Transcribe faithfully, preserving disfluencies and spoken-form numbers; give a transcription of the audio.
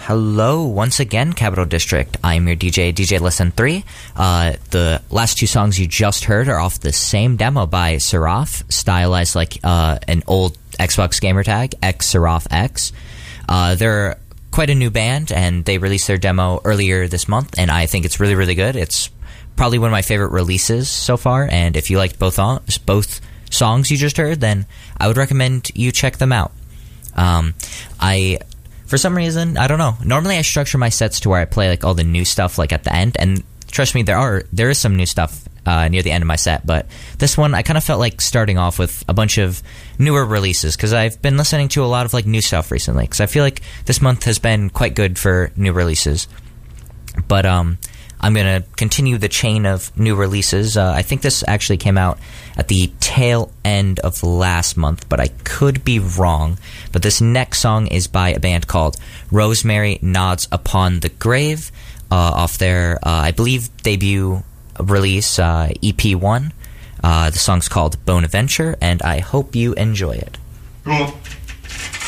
Hello, once again, Capital District. I'm your D J, D J Listen three. Uh, the last two songs you just heard are off the same demo by Seraph, stylized like uh, an old Xbox gamer tag, X Seraph X. Uh, they're quite a new band, and they released their demo earlier this month, and I think it's really, really good. It's probably one of my favorite releases so far, and if you liked both on- both songs you just heard, then I would recommend you check them out. Um, I... For some reason, I don't know. Normally I structure my sets to where I play like all the new stuff like at the end, and trust me, there are there is some new stuff uh, near the end of my set, but this one I kind of felt like starting off with a bunch of newer releases, because I've been listening to a lot of like new stuff recently, because I feel like this month has been quite good for new releases. But um, I'm going to continue the chain of new releases. Uh, I think this actually came out at the tail end of last month, but I could be wrong. But this next song is by a band called Rosemary Nods Upon the Grave, uh, off their, uh, I believe, debut release, uh, E P one. Uh, the song's called Bonaventure, and I hope you enjoy it. Cool.